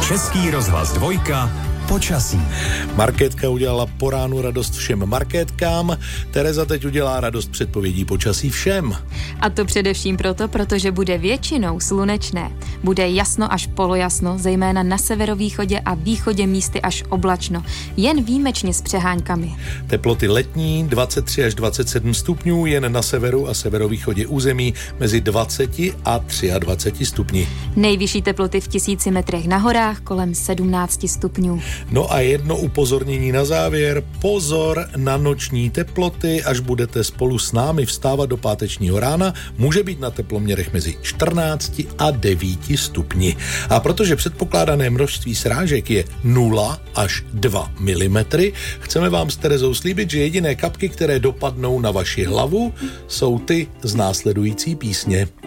Český rozhlas 2, počasí. Markétka udělala po ránu radost všem markétkám, Tereza teď udělá radost předpovědí počasí všem. A to především proto, protože bude většinou slunečné. Bude jasno až polojasno, zejména na severovýchodě a východě místy až oblačno. Jen výjimečně s přeháňkami. Teploty letní 23 až 27 stupňů, jen na severu a severovýchodě území mezi 20 a 23 stupni. Nejvyšší teploty v 1000 metrech na horách kolem 17 stupňů. No a jedno upozornění na závěr. Pozor na noční teploty, až budete spolu s námi vstávat do pátečního rána, může být na teploměrech mezi 14 a 9 stupni. A protože předpokládané množství srážek je 0 až 2 mm, chceme vám s Terezou slíbit, že jediné kapky, které dopadnou na vaši hlavu, jsou ty z následující písně.